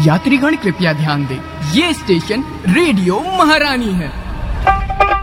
यात्रीगण कृपया ध्यान दें, ये स्टेशन रेडियो महारानी है।